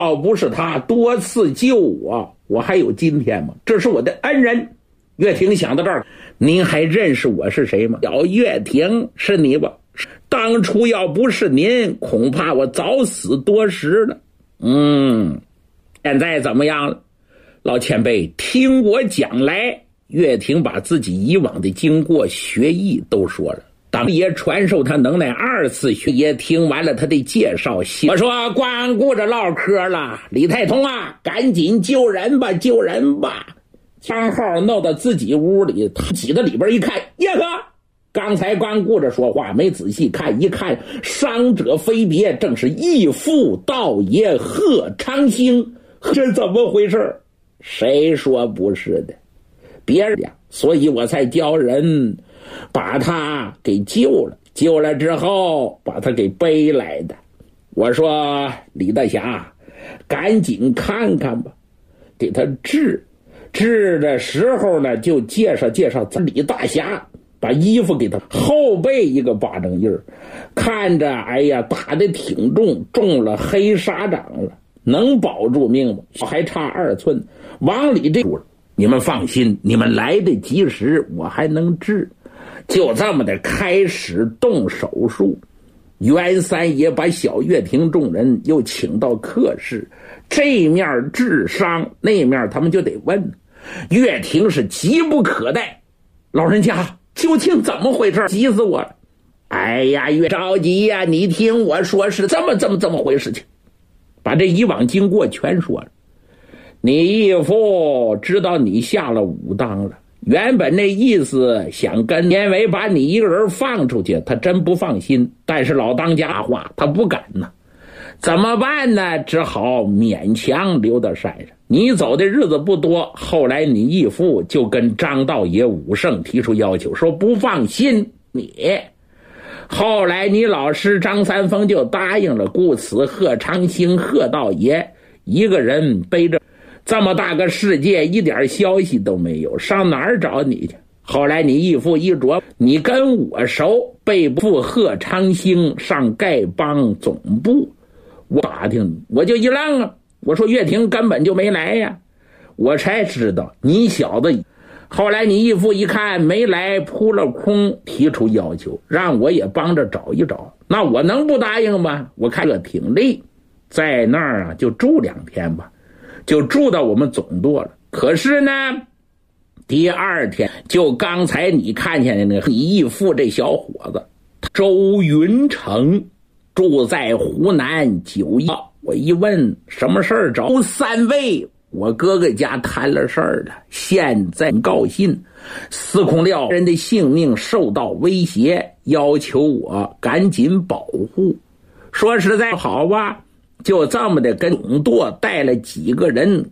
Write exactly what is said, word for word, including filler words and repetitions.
要不是他多次救我，我还有今天吗？这是我的恩人。岳霆想到这儿，您还认识我是谁吗？小岳霆是你吧？当初要不是您，恐怕我早死多时了。嗯，现在怎么样了？老前辈，听我讲来。岳霆把自己以往的经过学艺都说了，当爷传授他能耐二次学也听完了他的介绍。我说光顾着唠嗑了，李太通啊，赶紧救人吧，救人吧！张浩闹到自己屋里，他挤到里边一看，耶呵，刚才光顾着说话，没仔细看，一看伤者非别，正是义父道爷贺长兴。这怎么回事？谁说不是的？别人呀，所以我才叫人把他给救了，救了之后把他给背来的。我说李大侠，赶紧看看吧，给他治。治的时候呢，就介绍介绍咱李大侠，把衣服给他后背一个巴掌印儿，看着哎呀打得挺重，中了黑沙掌了，能保住命吗？还差二寸，往里这你们放心，你们来得及时，我还能治。就这么的开始动手术。袁三爷把小岳霆众人又请到客室，这面治伤，那面他们就得问。岳霆是急不可待，老人家究竟怎么回事？急死我了！哎呀，越着急呀、啊！你听我说，是这么这么这么回事情，把这以往经过全说了。你义父知道你下了武当了，原本那意思想跟年维把你一个人放出去，他真不放心，但是老当家话他不敢呢，怎么办呢？只好勉强留到山上。你走的日子不多，后来你义父就跟张道爷武圣提出要求，说不放心你。后来你老师张三丰就答应了，故此贺长兴贺道爷一个人背着这么大个世界，一点消息都没有，上哪儿找你去？后来你义父一琢，你跟我熟，背负贺长兴上丐帮总部。我打听，我就一愣啊，我说岳霆根本就没来呀，我才知道你小子。后来你义父一看没来，扑了空，提出要求，让我也帮着找一找。那我能不答应吗？我看这挺累，在那儿啊就住两天吧，就住到我们总舵了。可是呢，第二天就刚才你看见的那个你义父这小伙子周云成，住在湖南九一。我一问什么事儿，找三位我哥哥家谈了事儿了，现在告信司空廖人的性命受到威胁，要求我赶紧保护。说实在好吧，就这么的跟总舵带了几个人